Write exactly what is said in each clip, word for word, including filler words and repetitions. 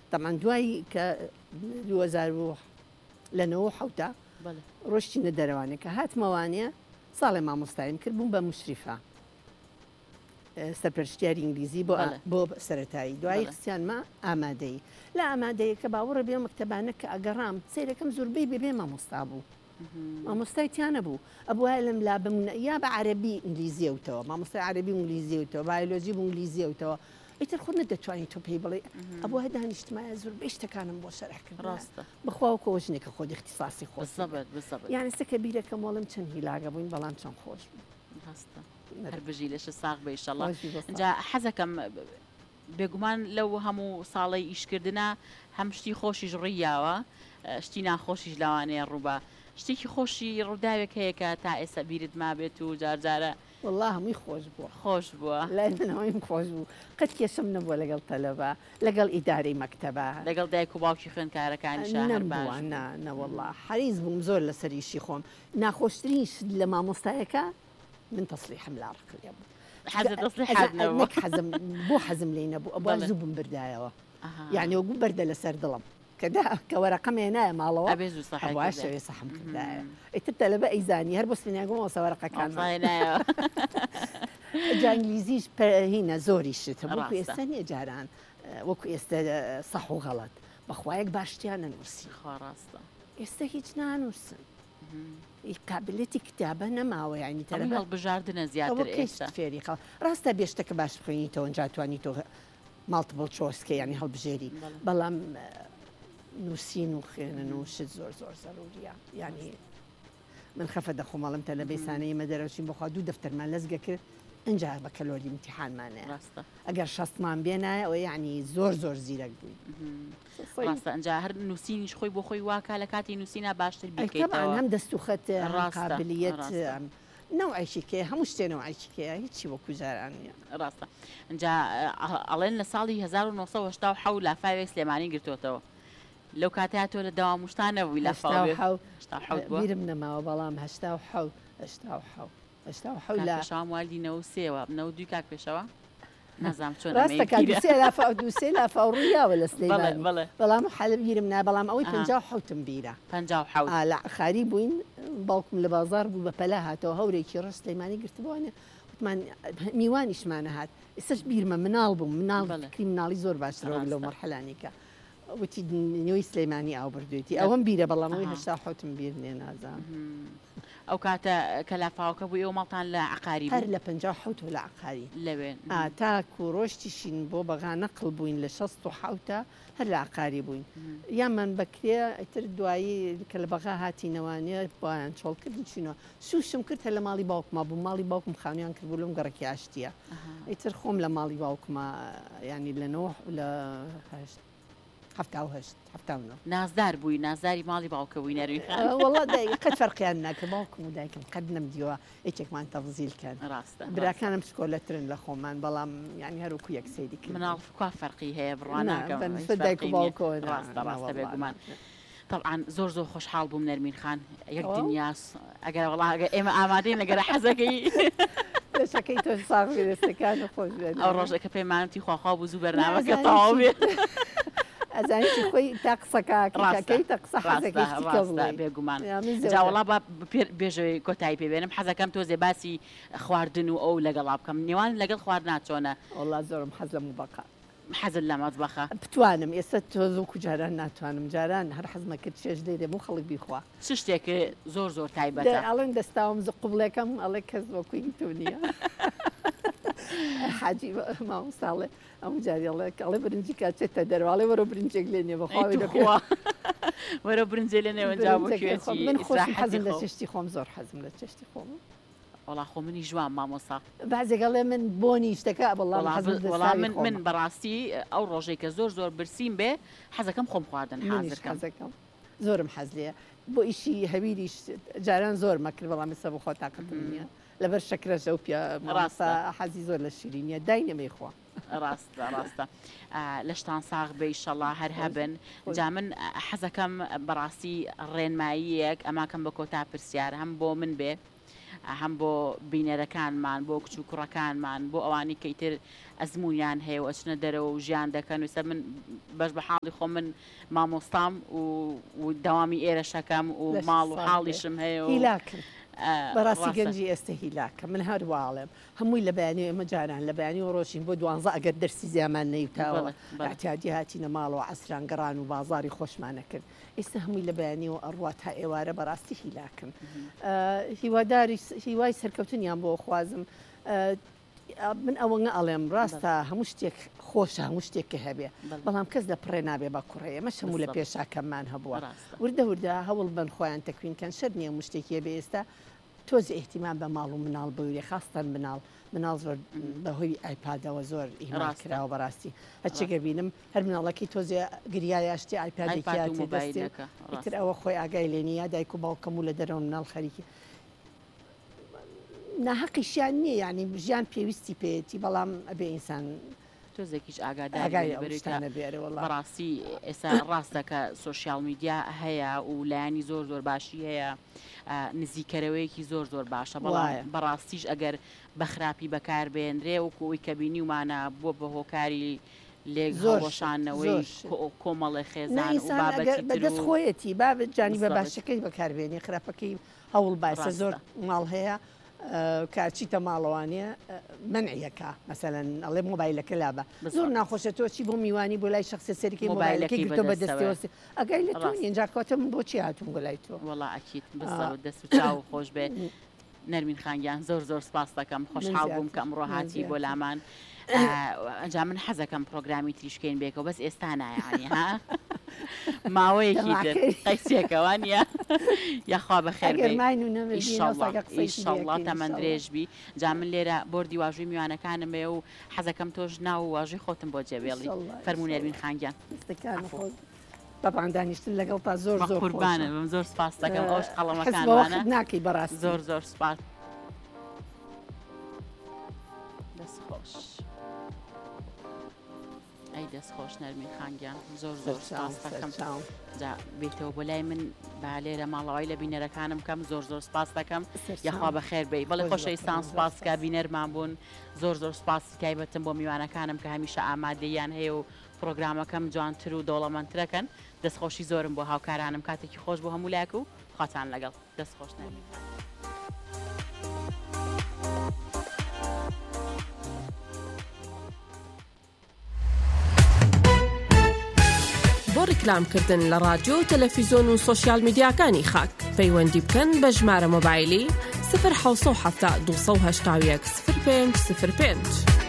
طبعا دوای کە دوو هەزار و لەنەوە حەوتە ڕۆشتینە دەرەوانێ کە هاتمەوانێ ساڵی مامۆستایم کرد بووم بە مشریفە سەرپەرشتیاری ئینگلیزی بۆ بۆ سەرەتایی دوایی خستیانمە ئامادەی لە ئامادەیەکە باوەڕە بێ مەکتەبانە کە ئەگەڕام سیرەکەم زۆربەی بێبێ مامۆستا بوو مامۆستایتیانە بوو ئەبووە لەم لا بم یا بە عەرەبی ئینگلیزیەوتەوە مامۆستای عەرەبی ئینگلیزیەوتەوە بایۆلۆژی بوو ئینگلیزیەوتەوە ئیتر خۆ نەدەتوانین تۆ پێی بڵێ ئەبووە دانیشتمایە زۆربەی شتەکانم بۆ شەرحکرد ڕاستە بخوا و کۆژنێکە خۆ اختصاصی خۆ بالضبط یعنی سکە بیرەکەم وەڵم چەند هیلاگە بووین بەڵام چەند خۆش بوو ڕاستە هەر بژی لەش ساغ بە ئینشەڵڵا اینجا حەزەکەم بێگومان لەو هەموو ساڵی ئیشکردنە هەم شتی خۆشیش ڕیاوە شتی ناخۆشیش لەوانەیە ڕووبە شتێکی خۆشی ڕووداوێک هەیە کە تا ئێستا بیرت ما بێت و جارجارە والله هەمووی خۆش بووە خۆش بووە لای منەوەیم خۆش بوو قەت کێشم نەبووە لەگەڵ تەلەبە لەگەڵ ئیدارەی مەکتەبە لەگەڵ دایک و باوکی خوێندکارەکانی شار باش نەوەڵڵا حەریز بووم زۆر لەسەر ئیشی خۆم ناخۆشترین لە مامۆستایەکە من تەسلیحم لا ڕقلێ بوو حەزم بۆ حەزم لێ نەبوو ئەوە زوو بم بردایەوە یعنی وەگو بەردە لەسەر دڵم کەدا کە وەرەقەمێ نایە ماڵەوە هەوا شەوێ سەحم کردایە ئیتر تەلەبە ئەیزانی هەر بۆ سنیاگۆمەوە سەوەرەقەکان جانگلیزیش هینە زۆری شت وەکو ئێستا نیە جاران وەکو ئێستا سەح و غەڵەت بەخوایەک باشتیان نەنووسی ڕاستە ئێستا هیچ نانووسن قابلەتی کتابە نەماوە ینی تەرە هەڵبژاردنە زیاتر ئێستا فێری خەڵ ڕاستە بێشتەکە باش بخوێنیتەوە جاتوانیتەوە ماڵتبڵ چۆسکە ینی هەڵبژێری بەڵام نووسین و خوێنن و شت زۆر زۆر زەروریە ینی من خەفە دەخۆمەڵم تە لە بەیسانەی مە دەرەوچین بخوا دوو دەفتەرمان لەزگە کرد اینجا بە کەلۆری امتحانمانەیە ئەگەر شەستمان بێنایە ئەوە یعنی زۆر زۆر زیرەک بووی ڕاستە ئەنجا هەر نووسینیش خۆی بۆ خۆی واکە لە کاتی نووسینە باشتر بیکەیتەوە هەم دەست و خەت قابلیەت نەوعیشی کێ هەموو شتێنەوەعیشی کێ هیچی وەکو جاران نیە ڕاستە اینجا ئەڵێن لە ساڵی هەزار و نۆسەد و هەشتا و حەوت لافاوێ سلێمانی گرتوتەوە لەو کاتەیە تۆ لە داوامشتانە بووی لە بیرم نەماوە بەڵام هەشتا و حەوت هەشتا و حەوت هەشتا و حەوت لە شام والی نەوە سێوە نەوە دوی کاک پێشەوە نازام چۆن ڕاستە کات دووسێ لافا و دووسێ لافا و ڕوویاوە لە سلەیمانی بەڵام حەلە بیرم نا بەڵام ئەوەی پەنجا و حەوتم بیرە پەنجا و حەوت لە خاری بووین باوکم لە بازار بوو بە پەلا هاتەوە هەورێکی ڕست سلەیمانی گرتبووانە وتمان میوانیشمانە هات ئێستاش بیرمە مناڵ بووم مناڵ فکری مناڵی زۆر باشترەوە لەو مەرحەلانێکە وتی نوێی سلەیمانی ئاو بردوێتی ئەوەم بیرە بەڵامەوەی هەشتا حەوتم بیر نێ نازانم ئەو کاتە کە لافاوەکە بوو ئێوە ماڵتان لە عقاری هەر لە پەنجا و حەوت و لە عقاری لەوێن تاکو ڕۆشتیشین بۆ بەغا نەقڵ بووین لە شەست و حەوتە هەر لە عقاری بووین یامان بەکرێ ئیتر دوایی کە لە بەغا هاتینەوانێ بۆیان چۆڵ کردن چینەوە سووشم کرد هە لە ماڵی باوکما بوو ماڵی باوکم خاویان کرد بوو لەم گەڕێکی ئاشتیە ئیتر خۆم لە ماڵی باوکما ینی لە نۆ لە هەشت هەفتا و هەشت هەفتاونەوە نازدار بووی نازداری ماڵی باوکە بووی نەروی وەڵا قەت فەرقیان ناکە باوکم و دایکم قەت نەمدیوە یەکێکمان تەفزیلکەن ڕاستە براکانم سکۆلەترن لە خۆمان بەڵام ینی هەروکو یەک سەیری کرد مناڵ خوا فەرقی هەیە بڕواناکەم دایک و باوکەوە ڕاستە ڕاستە بێگومان طبعا زۆر زۆر خۆشحاڵ بووم نەرمین خان یەک دنیاس ئەگەر وەڵا ئێمە ئامادەین لەگەرە حەزەکەی دەشەکەی تۆ ساغ دەستەکان خۆش ئەو ڕۆژێکە پەیمانەتی خواخوا بوو زوو بەرنامەکە تەواو بێت ئەزانیی خۆی تا قسەکەکەی تا قسە حەزەکەی بێگومان جاوەڵا بە بێژەوەی کۆتایی پێبێنم حەزەکەم تۆزێ باسی خواردن و ئەو لەگەڵا بکەم نێوان لەگەڵ خواردنا چۆنە وەڵا زۆرم حەز لە موبەقە حەزت لە مەتبەخە بتوانم ئێستا تۆز و جاران ناتوانم جاران هەر حەزمە کرد چێژ دەیدێ بۆ خەڵک بیخوا چ شتێکە زۆر زۆر تایبەتە ئەڵێن دەستاوم ز قوبڵێکم ئەڵێ کەس وەکوی تۆ نییە حاجی مامۆستاڵێ ئەم جاریڵێ ئەڵێ برنجی کاچێتە دەرواڵێ وەرە برنجێک لێنێ بەخواوی دەخوا وەرە برنجێ لێنێوە جا بۆ من خۆشم حەزم لە چشتی خۆم زۆر حەزم لە چشتی خۆم وەڵا خۆ منی جوان مامۆستا بازێکەڵێ من بۆنی شتەکە بەڵام من بەڕاستی ئەو ڕۆژێک کە زۆر زۆر برسیم بێ حەزەکەم خۆم خواردن حازرکەم زۆرم حەز لێ بۆ ئیشی هەویریش جاران زۆر مەکرد بەڵام ئێستا بۆ خۆ تاقەتم نییە لەبەر شەکرەژە و پیا ڕاستە حەزی زۆر لە شیرینیە دای نەمەیخوا ڕاستە ڕاستە لەشتان ساغ بێ ئیشەڵڵا هەر هەبن جا من حەزەکەم بەڕاستی ڕێنماییەک ئەماکەم بە کۆتا پرسیار هەم بۆ من بێ هەم بۆ بینەرەکانمان بۆ کچ و کوڕەکانمان بۆ ئەوانی کەیتر ئەزمونیان هەیە و ئەچنە دەرەوە و ژیان دەکەن وسە من بەش بە حاڵی خۆ من مامۆستام و داوامی ئێرەشەکەم و ماڵ و حاڵیشم هەیە و بەڕاستی گەنجی ئێستا هیلاکە من هەرواڵێم هەمووی لە بەیانی ئێمە جاران لە بەیانی و ڕۆژین بۆ دوانزە ئەگەر دەرسی زیامان نەیوتاوە احتیاجی هاتیینە ماڵەوە عەسران گەڕان و بازاری خۆشمانە کرد ئێستا هەمووی لە بەیانی و ئەڕوا تا ئێوارە بەڕاستی هیلاکن هیواداری هیوای سەرکەوتنیان بۆ خوازم من ئەوەنگە ئەڵێم ڕاستە هەموو شتێک خۆشە هەموو شتێککە هەبێ بەڵام کەس لە پڕێ نابێ بە کوڕێ ئەمە هەموو لە پێشاکەممان هەبووە وردە وردە هەوڵ بن خۆیان تەکوینکەن شەر نییە مشتێکی بێ ئێستا تۆزی احتیمان بە ماڵ و مناڵ بووری خاستن مناڵ مناڵ زۆر بەهۆی ئایپادەوە زۆر ئیهمال کراوە بەڕاستی هەرچێگە بینم هەر مناڵەکەی تۆزی گریایشتی ئایپادێکی دەستێتر ئەوە خۆی ئاگای لێنیە دایک و باوکەم و لە دەرەوە مناڵ خەریکی ناحەقیشیان نییە یعنی ژیان پێویستی پێێتی بەڵام ئەبێ ئینسان تۆزێکیش ئاگادارانە بەڕاستی ئێستا ڕاستەکە سوۆسیال میدیا هەیە و لایانی زۆر زۆر باشی هەیە نزیکەرەوەیەکی زۆر زۆر باشە بەڵام بەڕاستیش ئەگەر بەخراپی بەکاربێنرێ وکوی کە بینی ومانە بۆ بە هۆکاری لێک زۆرشانەوەی کۆمەڵی خێزان بەدەست خۆیەتی با جانی بە باشەکەی بەکاربێنی خراپەکەی هەوڵ باسە زۆر ماڵ هەیە کارچیتە ماڵەوانە منعیەکە مەسەلەن ئەڵێ مۆبایلەکە لابە زۆر ناخۆشە تۆ چی بۆ میوانی بۆ لای شخصی سەرکی مۆبایلەکەی گرتۆ بە دەستێوەستی ئەگەی لە تۆ اینجا کاتە من بۆچی هاتووم بۆ لای تۆ وەڵا ئەکیت دەست و چاو خۆش بێ نەرمین خانگیان زۆر زۆر سپاس دەکەم خۆشحاڵ بووم کە ئەمڕۆ هاتی بۆ لامان ئەنجا من حەزەکەم پرۆگرامی تریشکەین بێکەوە بەس ئێستا نایانی ها ماوەیەکی تر قەیسێکەوە نیە یاخوا بەخێر ئیشەڵڵا تەمەند درێژ بی جا من لێرە بۆردی واژووی میوانەکانم بێ و حەزەکەم تۆش ناو و واژووی خۆتم بۆ جێبێڵی فەرموو نێرمین خانگیان بەبان دانیشتن لەگەڵ تا زۆر زۆر قوربانە بم زۆر سپاس دەکەم ئەوش قەڵەمەکانوانە ناکەی بەڕاستی زۆر زۆر سپاس دەست خۆش ئەی دەست خۆش نەرمین خانگیان زۆر زۆر سپاس دەکەم جا بێتەوە بۆ لای من با لێرە ماڵەوەی لە بینەرەکانم کەم زۆر زۆر سپاس دەکەم یاخوا بەخێر بێی بەڵێ خۆشەویستان سپاس کە بینەرمان بوون زۆر زۆر سپاسی تایبەتم بۆ میوانەکانم کە هەمیشە ئامادەیان هەیە و پرۆگرامەکەم جوانتر و دەوڵەمەندترەکەن دەستخۆشی زۆرم بۆ هاوکارانم کاتێکی خۆش بۆ هەموو لایەک و خواتان لەگەڵ دەست خۆش نەرمین بۆ ڕیکلامکردن لە ڕادیۆ و تەلەڤیزۆن و سۆشیال میدیاکانی خاک پەیوەندی بکەن بە ژمارە مۆبایلی صفر حەوت هەفتا دوو سەد و هەشتا و یەک صفر پێنج صفر پێنج.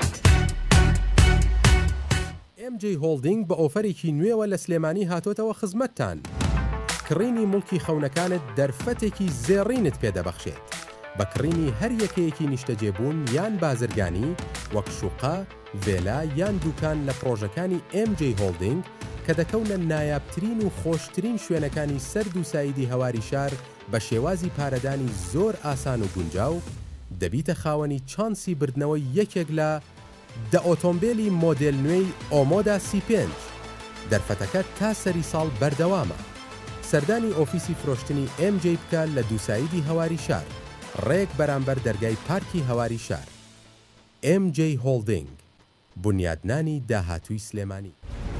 ئێم جێ هۆڵدینگ بە ئۆفەرێکی نوێوە لە سلێمانی هاتۆتەوە خزمەتتان. کڕینی مڵکی خەونەکانت دەرفەتێکی زێڕینت پێدەبەخشێت بە کڕینی هەر یەکەیەکی نیشتەجێبوون یان بازرگانی وەک شوقا، ڤێلا یان دوکان لە پرۆژەکانی ئێم جێ هۆڵدینگ کە دەکەونە نایابترین و خۆشترین شوێنەکانی سەرد و سایدی هەواری شار بە شێوازی پارەدانی زۆر ئاسان و گونجاو دەبیتە خاوەنی چانسی بردنەوەی یەکێک لە دە ئۆتۆمبیلی مۆدێل نوێی ئۆمۆدا سی پێنج. دەرفەتەکە تا سەری ساڵ بەردەوامە. سەردانی ئۆفیسی فرۆشتنی ئێم جێ بکە لە دووسایدی هەواری شار ڕێک بەرامبەر دەرگای پارکی هەواری شار. ئێم جێ هۆڵدینگ بنیادنانی داهاتووی سلێمانی.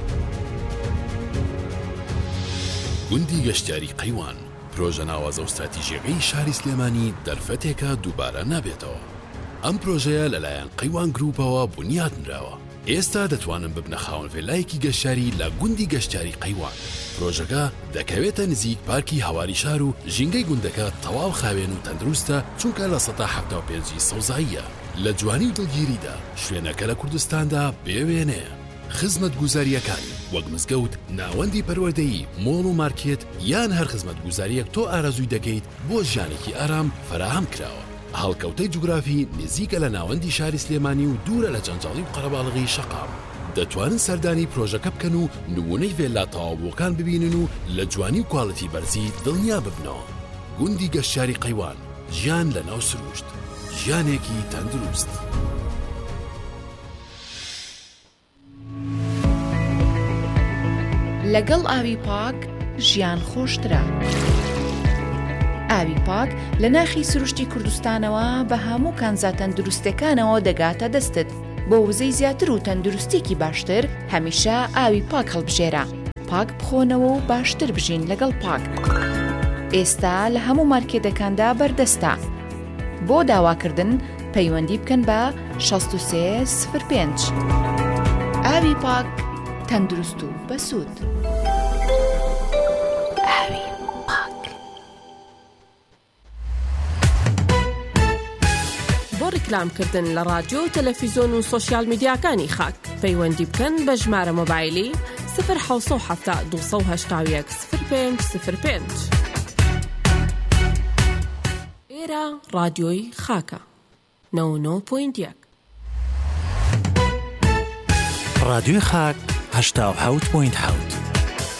گوندی گەشتیاری قەیوان پرۆژە ناوازە و استراتیژیەکەی شاری سلێمانی دەرفەتێکە دووبارە نابێتەوە. ئەم پرۆژەیە لەلایەن قەیوان گروپەوە بنیادنراوە. ئێستا دەتوانن ببنە خاوەن ڤێلایەکی گەشتیاری لە گوندی گەشتیاری قەیوان. پرۆژەکە دەکەوێتە نزیک پارکی هەواری شار و ژینگەی گوندەکە تەواو خاوێن و تەندروستە چونکە لە سەدا حەفتا و پێنجی سەوزاییە. لە جوانی و دڵگیریدا شوێنەکە لە کوردستاندا بێوێنەیە. خزمەت گوزاریەکانی وەک مزگەوت، ناوەندی پەروەردەیی، مۆڵ و مارکێت یان هەر خزمەت گوزاریەک تۆ ئارەزووی دەکەیت بۆ ژیانێکی ئارام فراهەم کراوە. هەڵکەوتەی جوگرافی نزیکە لە ناوەندی شاری سلێمانی و دوورە لە جەنجاڵی و قەرەباڵغی شەقام. دەتوانن سەردانی پرۆژەکە بکەن و نمونەی ڤێلا تەواوبووەکان ببینن و لە جوانی و کواڵەتی بەرزی دڵنیا ببنەوە. گوندی گەشتیاری قەیوان، ژیان لە ناو سروشت، ژیانێکی تەندروست. لەگەڵ ئاوی پاک ژیان خۆشترە. ئاوی پاک لە ناخی سروشتی کوردستانەوە بە هەموو کانزا تەندروستەکانەوە دەگاتە دەستت. بۆ وزەی زیاتر و تەندروستێکی باشتر هەمیشە ئاوی پاک هەڵبژێرە. پاک بخۆنەوە و باشتر بژین لەگەڵ پاک. ئێستا لە هەموو مارکێتەکاندا بەردەستە. بۆ داواکردن پەیوەندی بکەن بە شەست و سێ سفر پێنج. ئاوی پاک تەندروست و بەسوود. ئاوی پاک. بۆ ڕیکلامکردن لە ڕادیۆ و تەلەڤیزۆن و سۆشیال میدیاکانی خاک پەیوەندی بکەن بە ژمارە مۆبایلی صفر حوت هەفتا دوو هەشتا و یەک صفر پێنج صفر پێنج. ئێرە ڕادیۆی خاکە نەوە و نۆ پۆینت یەک. ڕادیۆی خاک هەشتا و حەوت پۆینت حەوت.